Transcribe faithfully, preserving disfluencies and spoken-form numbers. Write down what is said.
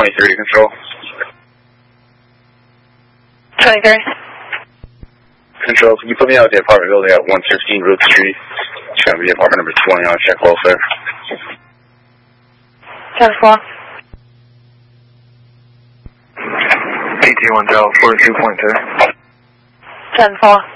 twenty-three to control. twenty-three. Control, can you put me out at the apartment building at one fifteen Root Street? It's going to be apartment number twenty on check welfare. ten four. P T one Delta forty-two point two. ten four.